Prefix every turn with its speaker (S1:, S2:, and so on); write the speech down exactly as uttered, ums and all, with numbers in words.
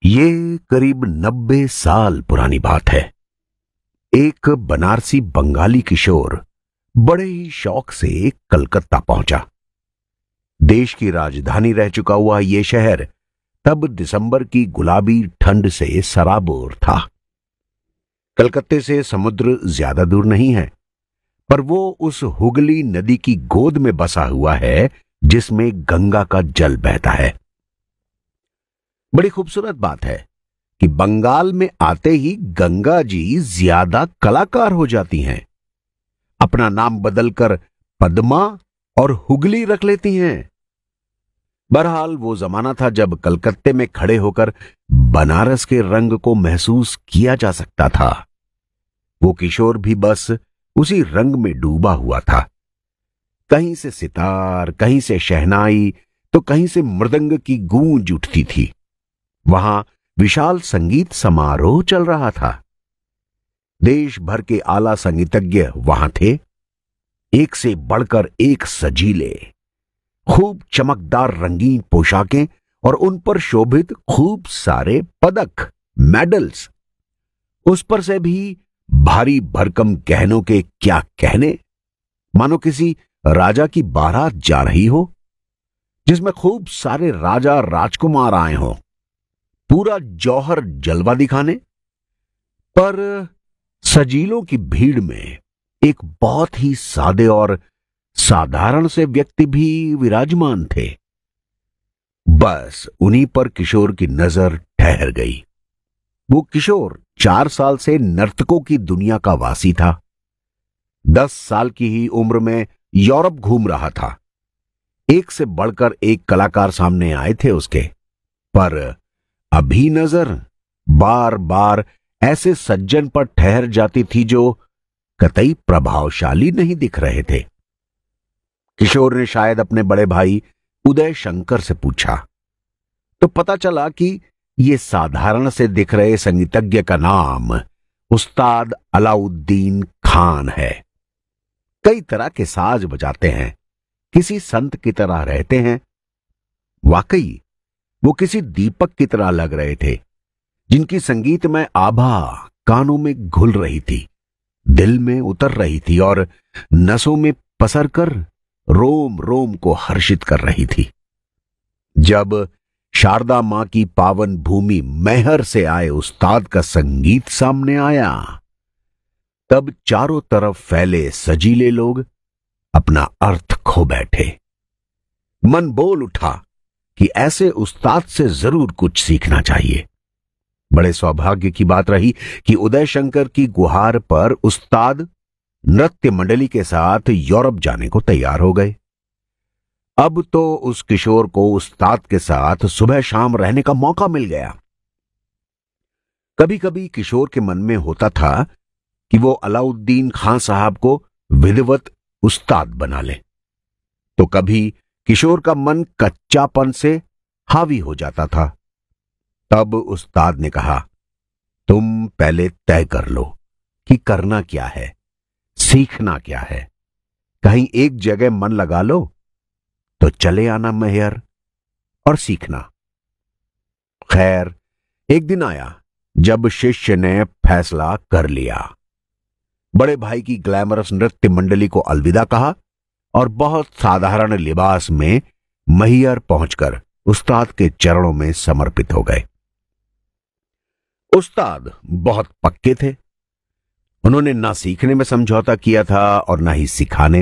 S1: ये करीब नब्बे साल पुरानी बात है। एक बनारसी बंगाली किशोर बड़े ही शौक से कलकत्ता पहुंचा। देश की राजधानी रह चुका हुआ यह शहर तब दिसंबर की गुलाबी ठंड से सराबोर था। कलकत्ते से समुद्र ज्यादा दूर नहीं है, पर वो उस हुगली नदी की गोद में बसा हुआ है जिसमें गंगा का जल बहता है। बड़ी खूबसूरत बात है कि बंगाल में आते ही गंगा जी ज्यादा कलाकार हो जाती हैं। अपना नाम बदलकर पद्मा और हुगली रख लेती हैं। बहरहाल वो जमाना था जब कलकत्ते में खड़े होकर बनारस के रंग को महसूस किया जा सकता था। वो किशोर भी बस उसी रंग में डूबा हुआ था। कहीं से सितार, कहीं से शहनाई, तो कहीं से मृदंग की गूंज उठती थी। वहां विशाल संगीत समारोह चल रहा था। देश भर के आला संगीतज्ञ वहां थे। एक से बढ़कर एक सजीले, खूब चमकदार रंगीन पोशाकें और उन पर शोभित खूब सारे पदक, मेडल्स। उस पर से भी भारी भरकम गहनों के क्या कहने, मानो किसी राजा की बारात जा रही हो, जिसमें खूब सारे राजा राजकुमार आए हों, पूरा जौहर जलवा दिखाने। पर सजीलों की भीड़ में एक बहुत ही सादे और साधारण से व्यक्ति भी विराजमान थे। बस उन्हीं पर किशोर की नजर ठहर गई। वो किशोर चार साल से नर्तकों की दुनिया का वासी था। दस साल की ही उम्र में यूरोप घूम रहा था। एक से बढ़कर एक कलाकार सामने आए थे उसके, पर अभी नजर बार बार ऐसे सज्जन पर ठहर जाती थी जो कतई प्रभावशाली नहीं दिख रहे थे। किशोर ने शायद अपने बड़े भाई उदय शंकर से पूछा, तो पता चला कि ये साधारण से दिख रहे संगीतज्ञ का नाम उस्ताद अलाउद्दीन खान है। कई तरह के साज बजाते हैं, किसी संत की तरह रहते हैं। वाकई वो किसी दीपक की तरह लग रहे थे, जिनकी संगीतमय आभा कानों में घुल रही थी, दिल में उतर रही थी और नसों में पसर कर रोम रोम को हर्षित कर रही थी। जब शारदा मां की पावन भूमि मैहर से आए उस्ताद का संगीत सामने आया, तब चारों तरफ फैले सजीले लोग अपना अर्थ खो बैठे। मन बोल उठा कि ऐसे उस्ताद से जरूर कुछ सीखना चाहिए। बड़े सौभाग्य की बात रही कि उदय शंकर की गुहार पर उस्ताद नृत्य मंडली के साथ यूरोप जाने को तैयार हो गए। अब तो उस किशोर को उस्ताद के साथ सुबह शाम रहने का मौका मिल गया। कभी कभी किशोर के मन में होता था कि वो अलाउद्दीन खान साहब को विधिवत उस्ताद बना ले, तो कभी किशोर का मन कच्चापन से हावी हो जाता था। तब उस्ताद ने कहा, तुम पहले तय कर लो कि करना क्या है, सीखना क्या है। कहीं एक जगह मन लगा लो तो चले आना मैहर और सीखना। खैर, एक दिन आया जब शिष्य ने फैसला कर लिया। बड़े भाई की ग्लैमरस नृत्य मंडली को अलविदा कहा और बहुत साधारण लिबास में मैहर पहुंचकर उस्ताद के चरणों में समर्पित हो गए। उस्ताद बहुत पक्के थे। उन्होंने ना सीखने में समझौता किया था और ना ही सिखाने